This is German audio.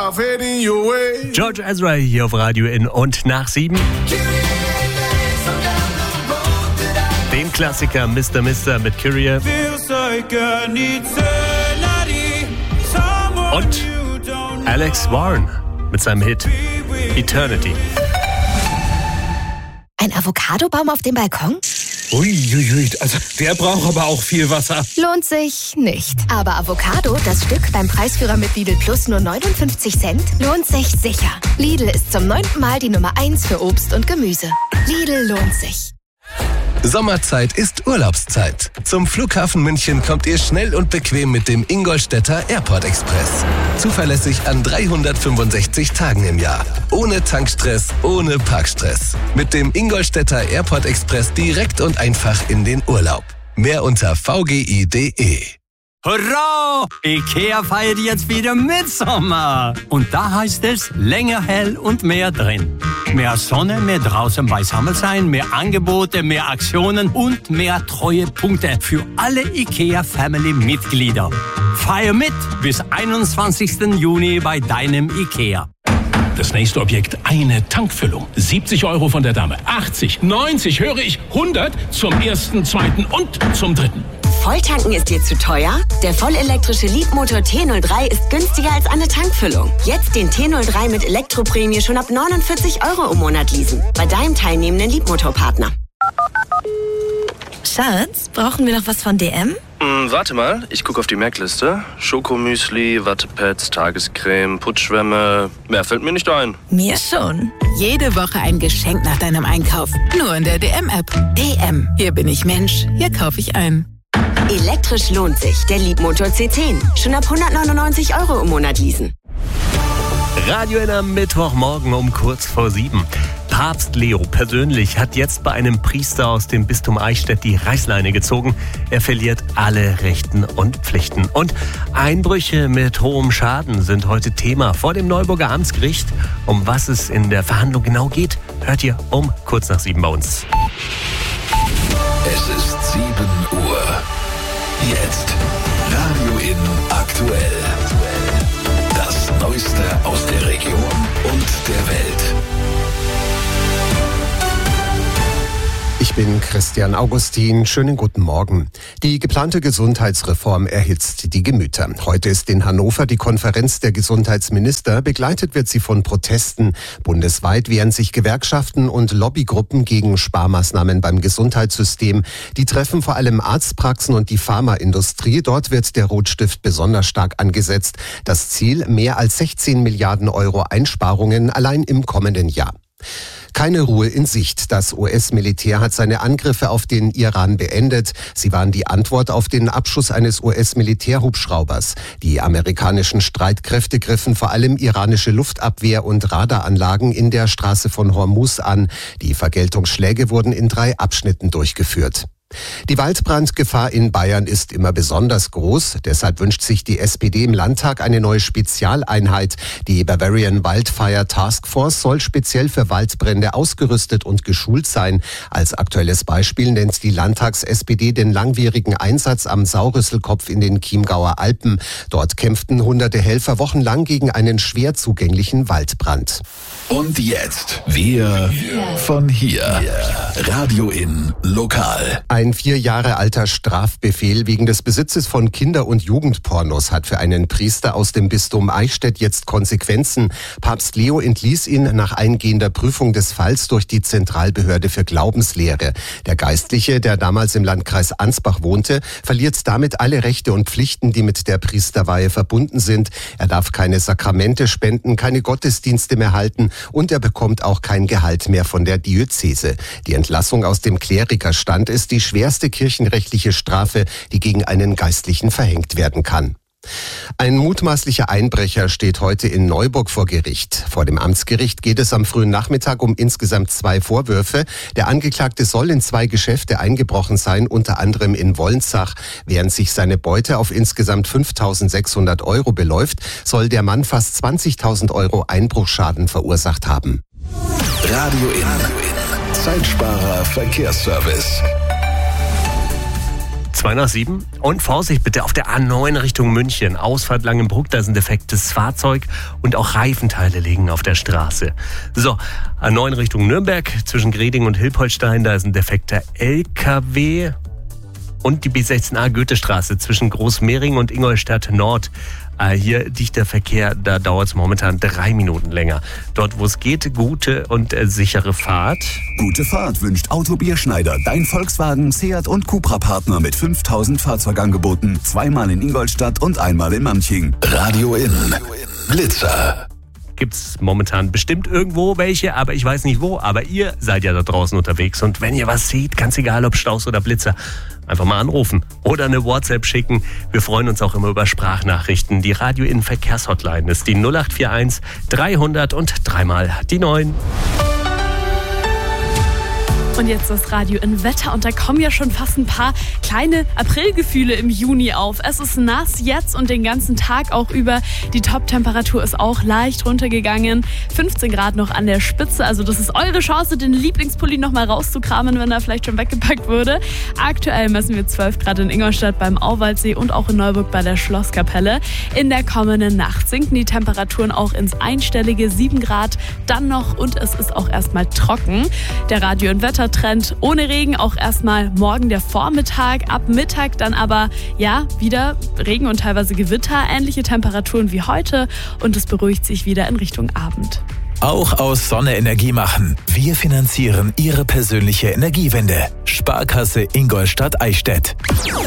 George Ezra hier auf Radio In und nach 7. Den Klassiker Mr. Mister mit Kyrie. Und Alex Warren mit seinem Hit Eternity. Ein Avocadobaum auf dem Balkon? Uiuiui, also der braucht aber auch viel Wasser. Lohnt sich nicht. Aber Avocado, das Stück beim Preisführer mit Lidl Plus nur 59 Cent, lohnt sich sicher. Lidl ist zum 9. Mal die Nummer 1 für Obst und Gemüse. Lidl lohnt sich. Sommerzeit ist Urlaubszeit. Zum Flughafen München kommt ihr schnell und bequem mit dem Ingolstädter Airport Express. Zuverlässig an 365 Tagen im Jahr. Ohne Tankstress, ohne Parkstress. Mit dem Ingolstädter Airport Express direkt und einfach in den Urlaub. Mehr unter vgi.de. Hurra! IKEA feiert jetzt wieder Mitsommer. Und da heißt es länger hell und mehr drin. Mehr Sonne, mehr draußen beisammen sein, mehr Angebote, mehr Aktionen und mehr Treuepunkte für alle IKEA-Family-Mitglieder. Feier mit bis 21. Juni bei deinem IKEA. Das nächste Objekt, eine Tankfüllung. 70 € von der Dame, 80, 90, höre ich, 100 zum ersten, zweiten und zum dritten. Volltanken ist dir zu teuer? Der vollelektrische Leapmotor T03 ist günstiger als eine Tankfüllung. Jetzt den T03 mit Elektroprämie schon ab 49 € im Monat leasen. Bei deinem teilnehmenden Leapmotor-Partner. Schatz, brauchen wir noch was von DM? Warte mal, ich gucke auf die Merkliste. Schokomüsli, Wattepads, Tagescreme, Putzschwämme. Mehr fällt mir nicht ein. Mir schon. Jede Woche ein Geschenk nach deinem Einkauf. Nur in der DM-App. DM. Hier bin ich Mensch. Hier kaufe ich ein. Elektrisch lohnt sich. Der Leapmotor C10. Schon ab 199 € im Monat leasen. Radio In am Mittwochmorgen um kurz vor 7. Papst Leo persönlich hat jetzt bei einem Priester aus dem Bistum Eichstätt die Reißleine gezogen. Er verliert alle Rechten und Pflichten. Und Einbrüche mit hohem Schaden sind heute Thema vor dem Neuburger Amtsgericht. Um was es in der Verhandlung genau geht, hört ihr um kurz nach 7 bei uns. Es ist 7 Uhr. Jetzt Radio In aktuell. Das Neueste aus der Region und der Welt. Ich bin Christian Augustin. Schönen guten Morgen. Die geplante Gesundheitsreform erhitzt die Gemüter. Heute ist in Hannover die Konferenz der Gesundheitsminister. Begleitet wird sie von Protesten. Bundesweit wehren sich Gewerkschaften und Lobbygruppen gegen Sparmaßnahmen beim Gesundheitssystem. Die treffen vor allem Arztpraxen und die Pharmaindustrie. Dort wird der Rotstift besonders stark angesetzt. Das Ziel: mehr als 16 Milliarden € Einsparungen allein im kommenden Jahr. Keine Ruhe in Sicht. Das US-Militär hat seine Angriffe auf den Iran beendet. Sie waren die Antwort auf den Abschuss eines US-Militärhubschraubers. Die amerikanischen Streitkräfte griffen vor allem iranische Luftabwehr- und Radaranlagen in der Straße von Hormuz an. Die Vergeltungsschläge wurden in 3 Abschnitten durchgeführt. Die Waldbrandgefahr in Bayern ist immer besonders groß. Deshalb wünscht sich die SPD im Landtag eine neue Spezialeinheit. Die Bavarian Wildfire Task Force soll speziell für Waldbrände ausgerüstet und geschult sein. Als aktuelles Beispiel nennt die Landtags-SPD den langwierigen Einsatz am Saurüsselkopf in den Chiemgauer Alpen. Dort kämpften hunderte Helfer wochenlang gegen einen schwer zugänglichen Waldbrand. Und jetzt wir von hier. Radio In Lokal. Ein 4 Jahre alter Strafbefehl wegen des Besitzes von Kinder- und Jugendpornos hat für einen Priester aus dem Bistum Eichstätt jetzt Konsequenzen. Papst Leo entließ ihn nach eingehender Prüfung des Falls durch die Zentralbehörde für Glaubenslehre. Der Geistliche, der damals im Landkreis Ansbach wohnte, verliert damit alle Rechte und Pflichten, die mit der Priesterweihe verbunden sind. Er darf keine Sakramente spenden, keine Gottesdienste mehr halten und er bekommt auch kein Gehalt mehr von der Diözese. Die Entlassung aus dem Klerikerstand ist die schwerste kirchenrechtliche Strafe, die gegen einen Geistlichen verhängt werden kann. Ein mutmaßlicher Einbrecher steht heute in Neuburg vor Gericht. Vor dem Amtsgericht geht es am frühen Nachmittag um insgesamt 2 Vorwürfe. Der Angeklagte soll in 2 Geschäfte eingebrochen sein, unter anderem in Wolnzach. Während sich seine Beute auf insgesamt 5.600 € beläuft, soll der Mann fast 20.000 € Einbruchsschaden verursacht haben. Radio In. Zeitsparer Verkehrsservice. 2:07 und Vorsicht bitte auf der A9 Richtung München. Ausfahrt Langenbruck, da ist ein defektes Fahrzeug und auch Reifenteile liegen auf der Straße. So, A9 Richtung Nürnberg zwischen Greding und Hilpoltstein, da ist ein defekter LKW. Und die B16a Goethestraße zwischen Großmehring und Ingolstadt Nord. Hier dichter Verkehr, da dauert es momentan 3 Minuten länger. Dort, wo es geht, gute und sichere Fahrt. Gute Fahrt wünscht Autobier Schneider, dein Volkswagen, Seat und Cupra-Partner mit 5000 Fahrzeugangeboten. 2-mal in Ingolstadt und 1-mal in Manching. Radio In. Blitzer. Gibt's momentan bestimmt irgendwo welche, aber ich weiß nicht wo. Aber ihr seid ja da draußen unterwegs. Und wenn ihr was seht, ganz egal ob Staus oder Blitzer, einfach mal anrufen oder eine WhatsApp schicken. Wir freuen uns auch immer über Sprachnachrichten. Die Radio In Verkehrshotline ist die 0841 300 und 3-mal die 9. Und jetzt das Radio In Wetter und da kommen ja schon fast ein paar kleine Aprilgefühle im Juni auf. Es ist nass jetzt und den ganzen Tag auch über. Die Top-Temperatur ist auch leicht runtergegangen. 15 Grad noch an der Spitze. Also das ist eure Chance, den Lieblingspulli noch mal rauszukramen, wenn er vielleicht schon weggepackt wurde. Aktuell messen wir 12 Grad in Ingolstadt beim Auwaldsee und auch in Neuburg bei der Schlosskapelle. In der kommenden Nacht sinken die Temperaturen auch ins einstellige 7 Grad dann noch und es ist auch erstmal trocken. Der Radio In Wetter Trend ohne Regen, auch erstmal morgen der Vormittag, ab Mittag dann aber ja wieder Regen und teilweise Gewitter, ähnliche Temperaturen wie heute und es beruhigt sich wieder in Richtung Abend. Auch aus Sonne Energie machen. Wir finanzieren Ihre persönliche Energiewende. Sparkasse Ingolstadt-Eichstätt.